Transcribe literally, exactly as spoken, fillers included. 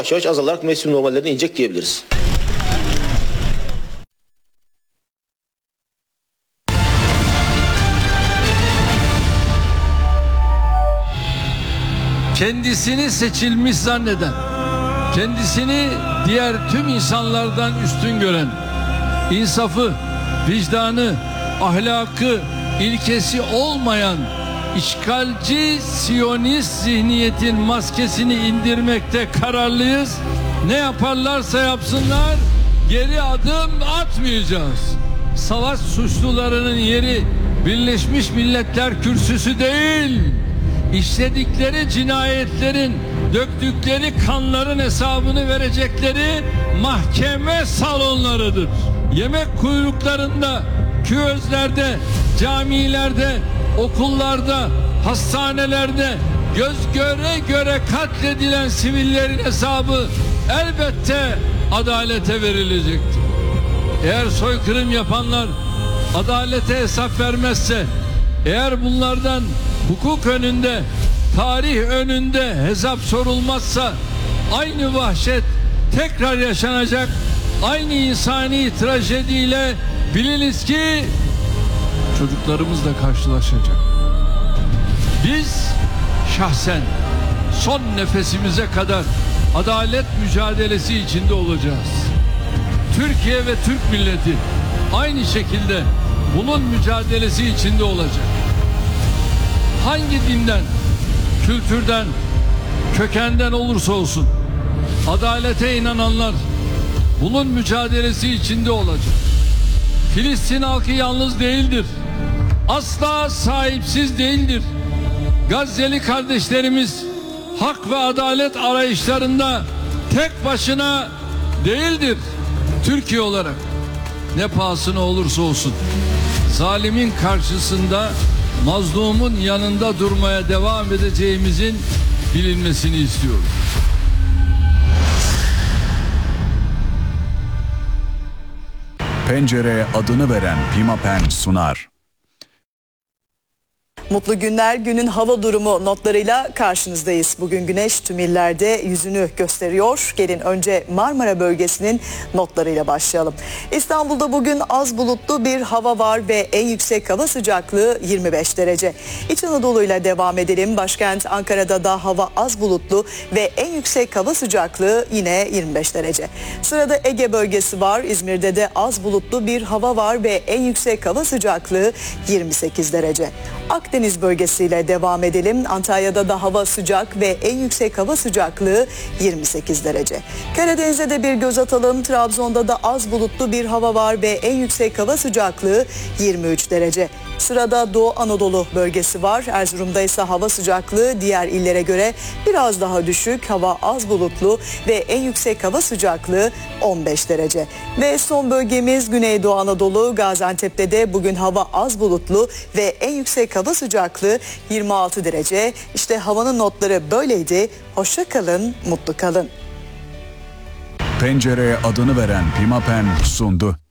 yavaş yavaş azalarak mevsim normallerine inecek diyebiliriz. Kendisini seçilmiş zanneden, kendisini diğer tüm insanlardan üstün gören, insafı, vicdanı, ahlakı, ilkesi olmayan işgalci Siyonist zihniyetin maskesini indirmekte kararlıyız. Ne yaparlarsa yapsınlar geri adım atmayacağız. Savaş suçlularının yeri Birleşmiş Milletler kürsüsü değil, işledikleri cinayetlerin, döktükleri kanların hesabını verecekleri mahkeme salonlarıdır. Yemek kuyruklarında, küözlerde, camilerde, okullarda, hastanelerde göz göre göre katledilen sivillerin hesabı elbette adalete verilecektir. Eğer soykırım yapanlar adalete hesap vermezse, eğer bunlardan hukuk önünde, tarih önünde hesap sorulmazsa aynı vahşet tekrar yaşanacak, aynı insani trajediyle biliniz ki çocuklarımızla karşılaşacak. Biz şahsen son nefesimize kadar adalet mücadelesi içinde olacağız. Türkiye ve Türk milleti aynı şekilde bunun mücadelesi içinde olacak. Hangi dinden, kültürden, kökenden olursa olsun adalete inananlar bunun mücadelesi içinde olacak. Filistin halkı yalnız değildir. Asla sahipsiz değildir. Gazze'li kardeşlerimiz hak ve adalet arayışlarında tek başına değildir. Türkiye olarak ne pahasına olursa olsun zalimin karşısında mazlumun yanında durmaya devam edeceğimizin bilinmesini istiyorum. Pencereye adını veren Pimapen sunar. Mutlu günler, günün hava durumu notlarıyla karşınızdayız. Bugün güneş tüm illerde yüzünü gösteriyor. Gelin önce Marmara bölgesinin notlarıyla başlayalım. İstanbul'da bugün az bulutlu bir hava var ve en yüksek hava sıcaklığı yirmi beş derece. İç Anadolu ile devam edelim. Başkent Ankara'da da hava az bulutlu ve en yüksek hava sıcaklığı yine yirmi beş derece. Sırada Ege bölgesi var. İzmir'de de az bulutlu bir hava var ve en yüksek hava sıcaklığı yirmi sekiz derece. Akdeniz bölgesiyle devam edelim. Antalya'da da hava sıcak ve en yüksek hava sıcaklığı yirmi sekiz derece. Karadeniz'e de bir göz atalım. Trabzon'da da az bulutlu bir hava var ve en yüksek hava sıcaklığı yirmi üç derece. Sırada Doğu Anadolu bölgesi var. Erzurum'da ise hava sıcaklığı diğer illere göre biraz daha düşük. Hava az bulutlu ve en yüksek hava sıcaklığı on beş derece. Ve son bölgemiz Güneydoğu Anadolu. Gaziantep'te de bugün hava az bulutlu ve en yüksek hava sıcaklığı yirmi altı derece. İşte havanın notları böyleydi. Hoşça kalın, mutlu kalın. Pencereye adını veren Pimapen sundu.